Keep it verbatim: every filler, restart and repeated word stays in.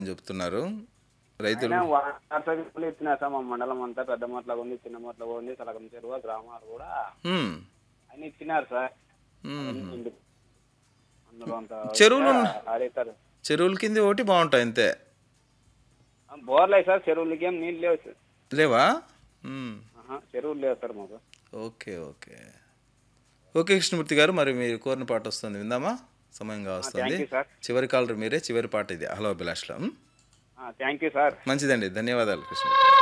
అని చెప్తున్నారు రైతులు. అయినా వాట్సాప్లో ఇచ్చినా సార్ మా మండలం అంతా పెద్ద మొట్ల ఉంది, చిన్న మొట్ల ఉంది, సలగం చెరువు గ్రామాలు కూడా హ్మ్. అన్ని ఇచ్చినారు సార్. అవన్నీ హుహు. నిండు అందులో అంతా వస్తే చెరువులున్న అడుగుతారు. చెరువుల కింద ఒకటి బావుంటాయి అంతే. బోర్లే సార్, చెరువులకి ఏం నీళ్ళు లేవు సార్. లేవా? హ్మ్. ఆహా, చెరువులు లేవు సార్ మాకు. ఓకే. ఓకే. ఓకే కృష్ణమూర్తి గారు, మరి మీరు కోరిన పాట వస్తుంది విందామా? సమయం కావస్తుంది. Thank you sir. చివరి కాలర్ మీరే. చివరి పాట ఇది. హలో అభిలాష్‌లో. హ్మ్. Thank you sir. మంచిదండి. ధన్యవాదాలు కృష్ణమూర్తి గారు.